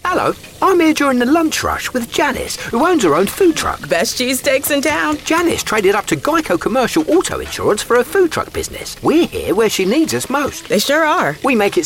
Hello, I'm here during the lunch rush with Janice, who owns her own food truck. Best cheesesteaks in town. Janice traded up to Geico Commercial Auto Insurance for her food truck business. We're here where she needs us most. They sure are. We make it